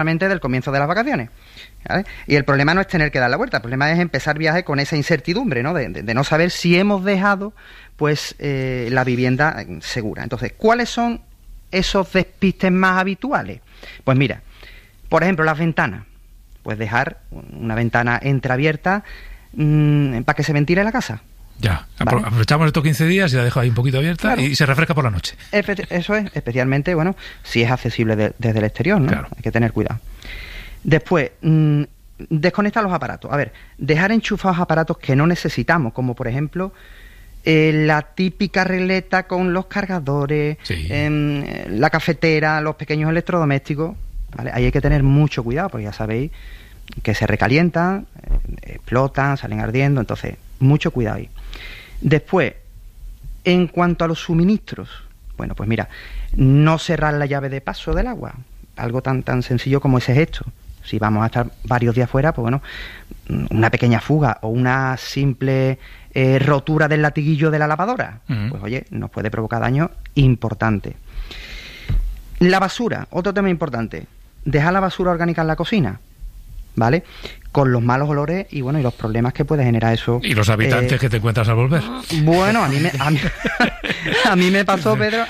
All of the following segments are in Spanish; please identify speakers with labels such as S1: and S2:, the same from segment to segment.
S1: del comienzo de las vacaciones, ¿vale? Y el problema no es tener que dar la vuelta, el problema es empezar viaje con esa incertidumbre, ¿no? De no saber si hemos dejado pues la vivienda segura. Entonces, ¿cuáles son esos despistes más habituales? Pues mira, por ejemplo, las ventanas. Pues dejar una ventana entreabierta para que se ventile la casa.
S2: Ya,
S1: ¿vale?
S2: Aprovechamos estos 15 días y la dejo ahí un poquito abierta, claro, y se refresca por la noche.
S1: Eso es, especialmente, bueno, si es accesible desde el exterior, ¿no?
S2: Claro.
S1: Hay que tener cuidado. Después, desconectar los aparatos. A ver, dejar enchufados aparatos que no necesitamos, como por ejemplo la típica regleta con los cargadores,
S2: sí,
S1: la cafetera, los pequeños electrodomésticos, ¿vale? Ahí hay que tener mucho cuidado, porque ya sabéis que se recalientan, explotan, salen ardiendo, entonces mucho cuidado ahí. Después, en cuanto a los suministros, bueno, pues mira, no cerrar la llave de paso del agua, algo tan sencillo como ese gesto. Si vamos a estar varios días fuera, pues bueno, una pequeña fuga o una simple rotura del latiguillo de la lavadora, pues oye, nos puede provocar daño importante. La basura, otro tema importante, dejar la basura orgánica en la cocina, ¿vale? Con los malos olores y bueno, y los problemas que puede generar eso.
S2: Y los habitantes que te encuentras al volver.
S1: Bueno, a mí me pasó, Pedro,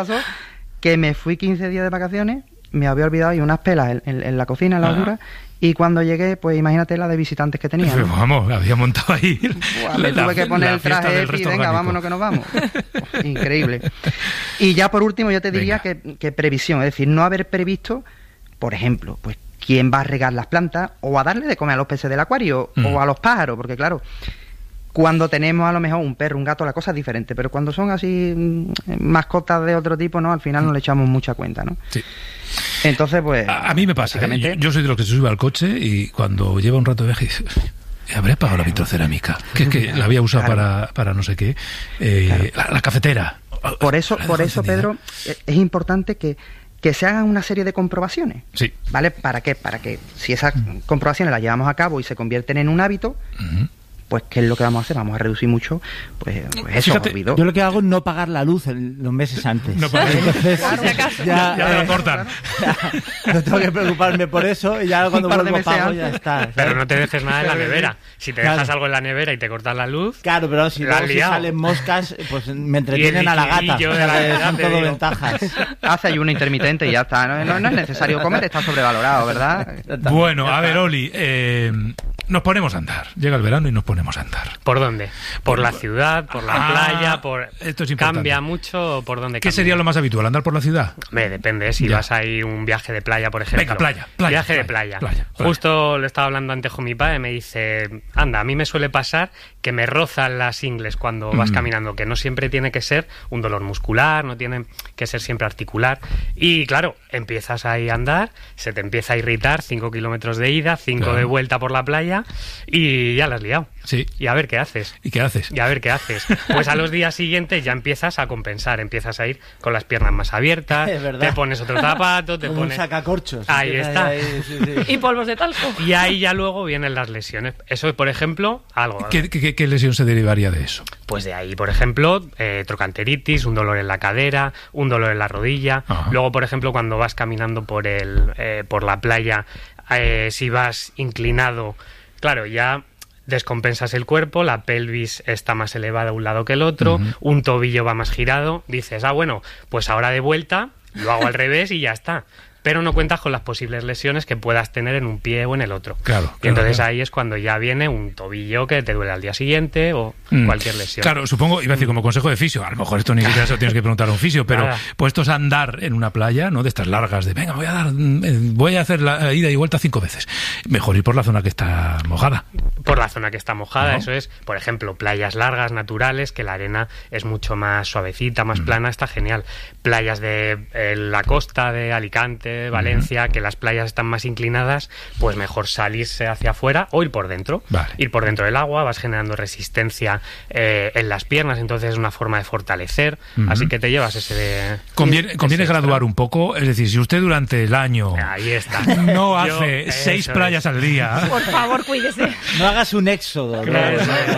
S1: que me fui 15 días de vacaciones, me había olvidado ahí unas pelas en la cocina, en la basura, y cuando llegué, pues imagínate la de visitantes que tenía, ¿no?
S2: Vamos, había montado ahí.
S1: Me tuve que poner el traje y venga, orgánico. Vámonos que nos vamos. Increíble. Y ya por último, yo te diría que previsión, es decir, no haber previsto, por ejemplo, pues quién va a regar las plantas o a darle de comer a los peces del acuario o a los pájaros, porque claro, cuando tenemos a lo mejor un perro, un gato, la cosa es diferente, pero cuando son así mascotas de otro tipo, no, al final no le echamos mucha cuenta, ¿no? Sí. Entonces, pues...
S2: A mí me pasa, yo soy de los que se sube al coche y cuando lleva un rato de viaje habré pagado la vitrocerámica, que la había usado claro, para no sé qué, claro, la cafetera.
S1: Por eso, Pedro, es importante que se hagan una serie de comprobaciones.
S2: Sí.
S1: ¿Vale? ¿Para qué? Para que si esas comprobaciones las llevamos a cabo y se convierten en un hábito, pues ¿qué es lo que vamos a hacer? Vamos a reducir mucho, pues eso.
S3: Fíjate, yo lo que hago es no pagar la luz los meses antes.
S2: No pagar.
S3: Entonces,
S2: ya te la cortan.
S3: No tengo que preocuparme por eso y ya cuando vuelvo pago ya está.
S4: Pero no te dejes nada en la nevera. Si te dejas algo en la nevera y te cortas la luz...
S3: Claro, pero si salen moscas, pues me entretienen a la gata. Son todo ventajas.
S1: Hace ayuno intermitente y ya está. No es necesario comer, está sobrevalorado, ¿verdad?
S2: Bueno, a ver, Oli, nos ponemos a andar. Llega el verano y nos ponemos a andar.
S4: ¿Por dónde? ¿Por la ciudad? ¿Por la playa?
S2: Esto es
S4: ¿Cambia mucho? ¿Por dónde
S2: ¿Qué
S4: cambia?
S2: sería lo más habitual? ¿Andar por la ciudad?
S4: Depende, si vas a ir un viaje de playa, por ejemplo.
S2: Venga, playa.
S4: Viaje de playa. Justo lo estaba hablando antes con mi padre, me dice, anda, a mí me suele pasar que me rozan las ingles cuando vas caminando, que no siempre tiene que ser un dolor muscular, no tiene que ser siempre articular. Y claro, empiezas ahí a andar, se te empieza a irritar, 5 kilómetros de ida, 5 de vuelta por la playa y ya la has liado.
S2: Sí.
S4: Y a ver qué haces.
S2: ¿Y qué haces?
S4: Y a ver qué haces. Pues a los días siguientes ya empiezas a compensar, empiezas a ir con las piernas más abiertas, te pones otro zapato, te
S3: como
S4: pones...
S3: un sacacorchos.
S4: Ahí está.
S3: Sí.
S5: Y polvos de talco.
S4: Y ahí ya luego vienen las lesiones. Eso, por ejemplo, algo.
S2: ¿Qué lesión se derivaría de eso?
S4: Pues de ahí, por ejemplo, trocanteritis, un dolor en la cadera, un dolor en la rodilla.
S2: Ajá.
S4: Luego, por ejemplo, cuando vas caminando por la playa, si vas inclinado, claro, ya descompensas el cuerpo, la pelvis está más elevada a un lado que el otro, un tobillo va más girado, dices, bueno, pues ahora de vuelta lo hago al revés y ya está. Pero no cuentas con las posibles lesiones que puedas tener en un pie o en el otro.
S2: Claro.
S4: Y entonces ahí es cuando ya viene un tobillo que te duele al día siguiente o cualquier lesión.
S2: Claro, supongo, iba a decir como consejo de fisio, a lo mejor esto ni siquiera se lo tienes que preguntar a un fisio, pero puestos a andar en una playa, ¿no? De estas largas, de venga, voy a hacer la ida y vuelta 5 veces. Mejor ir por la zona que está mojada.
S4: Por la zona que está mojada, eso es, por ejemplo, playas largas, naturales, que la arena es mucho más suavecita, más plana, está genial. Playas de la costa de Alicante, Valencia, que las playas están más inclinadas, pues mejor salirse hacia afuera o ir por dentro.
S2: Vale.
S4: Ir por dentro del agua, vas generando resistencia en las piernas, entonces es una forma de fortalecer, así que te llevas ese de...
S2: Conviene graduar un poco, es decir, si usted durante el año
S4: ahí está.
S2: no hace 6 playas al día...
S5: Por favor, cuídese.
S3: No hagas un éxodo.
S4: Claro,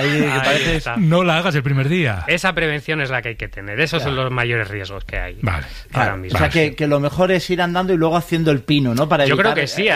S3: Ahí
S2: no la hagas el primer día.
S4: Esa prevención es la que hay que tener, esos son los mayores riesgos que hay.
S2: Vale.
S4: Ahora mismo.
S3: O sea, que lo mejor es ir andando y luego luego haciendo el pino, ¿no? Para
S4: yo
S3: evitar,
S4: creo que sí.